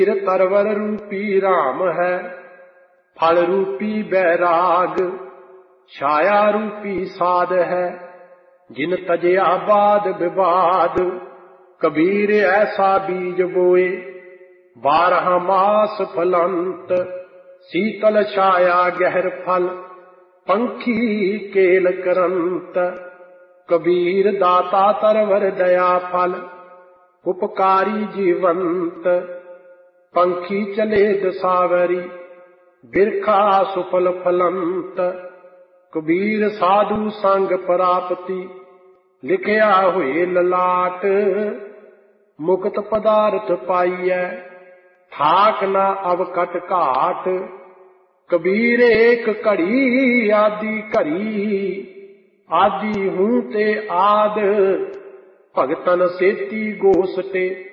तरवर रूपी राम है, फल रूपी बैराग, छाया रूपी साध है, जिन तजया बाद विवाद। कबीर ऐसा बीज बोए, 12 मास फलंत, शीतल छाया गहर फल, पंखी केल करंत। कबीर दाता तरवर दया फल, उपकारी जीवंत, पंखी चले दसावरी, बिरखा सुफल फलंत। कबीर साधु संग प्राप्ति, लिखिया हुए ललाट, मुक्त पदार्थ पाइयै, ठाक न अब कट घाट। कबीर एक घड़ी आदि घड़ी, आदि हूं ते आद, भगतन सेती गोसटे।